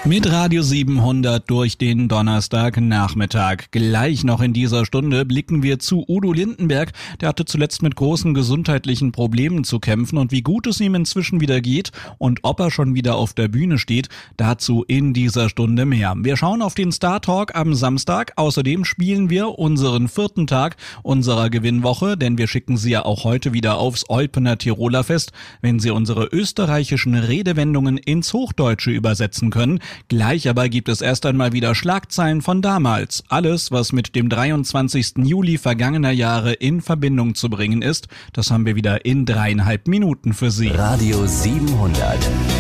Mit Radio 700 durch den Donnerstagnachmittag. Gleich noch in dieser Stunde blicken wir zu Udo Lindenberg. Der hatte zuletzt mit großen gesundheitlichen Problemen zu kämpfen und wie gut es ihm inzwischen wieder geht und ob er schon wieder auf der Bühne steht, dazu in dieser Stunde mehr. Wir schauen auf den Star Talk am Samstag. Außerdem spielen wir unseren 4. Tag unserer Gewinnwoche, denn wir schicken Sie ja auch heute wieder aufs Eupener Tiroler Fest, wenn Sie unsere österreichischen Redewendungen ins Hochdeutsche übersetzen können. Gleich aber gibt es erst einmal wieder Schlagzeilen von damals. Alles, was mit dem 23. Juli vergangener Jahre in Verbindung zu bringen ist, das haben wir wieder in 3,5 Minuten für Sie. Radio 700.